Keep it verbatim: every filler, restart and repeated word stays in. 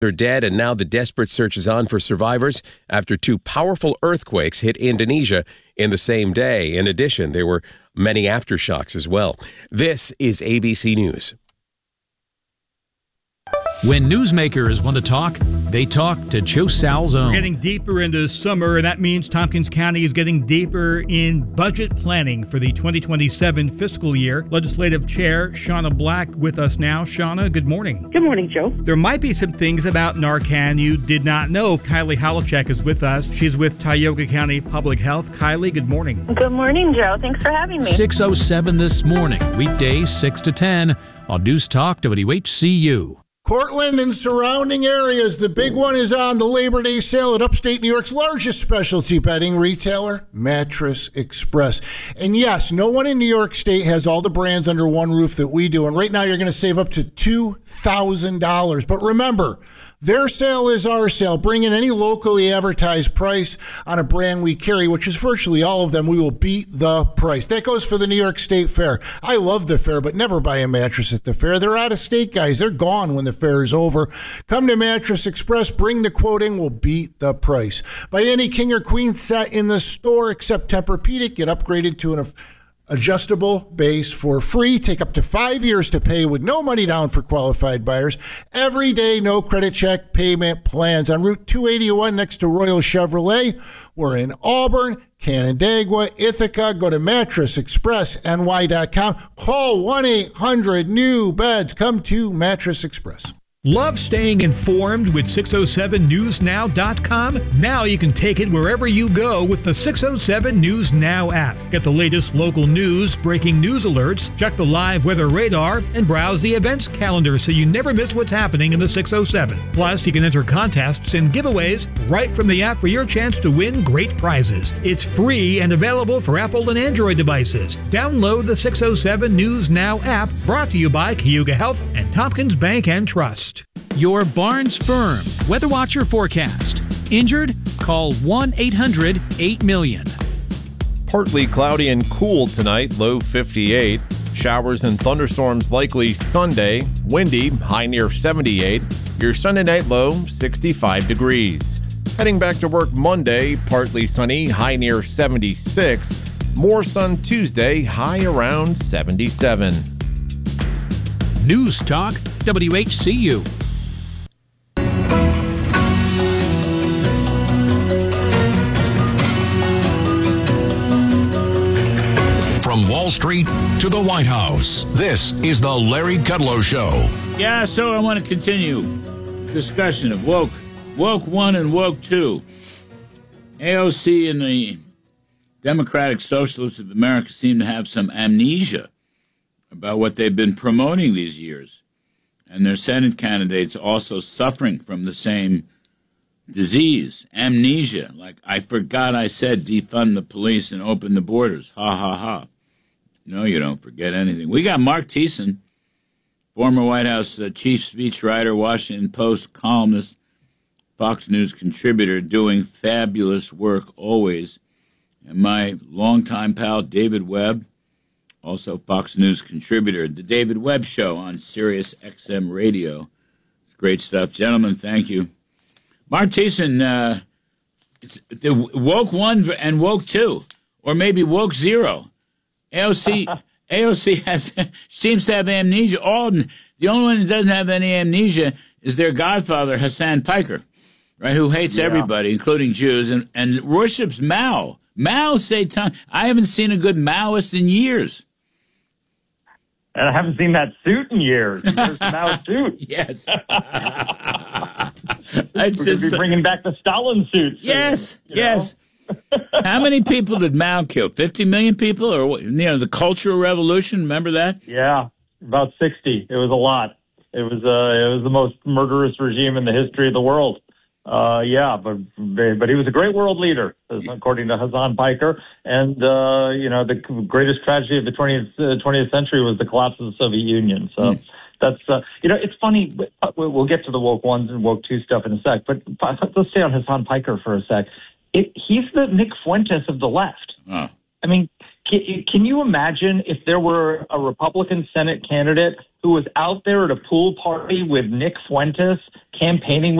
They're dead, and now the desperate search is on for survivors after two powerful earthquakes hit Indonesia in the same day. In addition, there were many aftershocks as well. This is A B C News. When newsmakers want to talk, they talk to Joe Salzone. We're getting deeper into summer, and that means Tompkins County is getting deeper in budget planning for the twenty twenty-seven fiscal year. Legislative Chair Shauna Black with us now. Shauna, good morning. Good morning, Joe. There might be some things about Narcan you did not know. Kylie Holacek is with us. She's with Tioga County Public Health. Kylie, good morning. Good morning, Joe. Thanks for having me. six oh seven this morning, weekdays six to ten on News Talk W H C U. Cortland and surrounding areas. The big one is on the Labor Day sale at upstate New York's largest specialty bedding retailer, Mattress Express. And yes, no one in New York State has all the brands under one roof that we do. And right now you're going to save up to two thousand dollars. But remember, their sale is our sale. Bring in any locally advertised price on a brand we carry, which is virtually all of them. We will beat the price. That goes for the New York State Fair. I love the fair, but never buy a mattress at the fair. They're out of state, guys. They're gone when the fair is over. Come to Mattress Express. Bring the quote in. We'll beat the price. Buy any king or queen set in the store except Tempur-Pedic. Get upgraded to an adjustable base for free. Take up to five years to pay with no money down for qualified buyers. Every day, no credit check payment plans. On Route two eighty-one next to Royal Chevrolet. We're in Auburn, Canandaigua, Ithaca. Go to mattress express N Y dot com. Call one eight hundred new beds. Come to Mattress Express. Love staying informed with six oh seven news now dot com? Now you can take it wherever you go with the six oh seven News Now app. Get the latest local news, breaking news alerts, check the live weather radar, and browse the events calendar so you never miss what's happening in the six oh seven. Plus, you can enter contests and giveaways right from the app for your chance to win great prizes. It's free and available for Apple and Android devices. Download the six oh seven News Now app, brought to you by Cayuga Health and Tompkins Bank and Trust. Your Barnes Firm Weather Watcher forecast. Injured? Call one eight hundred eight million. Partly cloudy and cool tonight, low fifty-eight. Showers and thunderstorms likely Sunday. Windy, high near seventy-eight. Your Sunday night low, sixty-five degrees. Heading back to work Monday, partly sunny, high near seventy-six. More sun Tuesday, high around seventy-seven. News Talk W H C U. From Wall Street to the White House, this is the Larry Kudlow Show. Yeah, so I want to continue discussion of woke, woke one and woke two. A O C and the Democratic Socialists of America seem to have some amnesia about what they've been promoting these years. And their Senate candidates also suffering from the same disease, amnesia. Like, I forgot I said defund the police and open the borders. Ha, ha, ha. No, you don't forget anything. We got Mark Thiessen, former White House uh, chief speechwriter, Washington Post columnist, Fox News contributor, doing fabulous work always. And my longtime pal, David Webb, also Fox News contributor. The David Webb Show on Sirius X M Radio. It's great stuff. Gentlemen, thank you. Mark Thiessen, uh, it's the woke one and woke two, or maybe woke zero. A O C A O C has seems to have amnesia. All the only one that doesn't have any amnesia is their godfather, Hassan Piker, right? Who hates yeah. everybody, including Jews, and, and worships Mao. Mao Zedong. I haven't seen a good Maoist in years. And I haven't seen that suit in years. There's Mao's suit. Yes. We're going to be bringing back the Stalin suit. Yes, yes. How many people did Mao kill? fifty million people? Or, you know, the Cultural Revolution, remember that? Yeah, about sixty. It was a lot. It was, uh, it was the most murderous regime in the history of the world. Uh, yeah, but but he was a great world leader, according to Hassan Piker. And, uh, you know, the greatest tragedy of the twentieth, uh, twentieth century was the collapse of the Soviet Union. So mm. that's, uh, you know, it's funny. We'll get to the woke ones and woke two stuff in a sec. But let's stay on Hassan Piker for a sec. It, he's the Nick Fuentes of the left. Oh. I mean, can, can you imagine if there were a Republican Senate candidate who was out there at a pool party with Nick Fuentes campaigning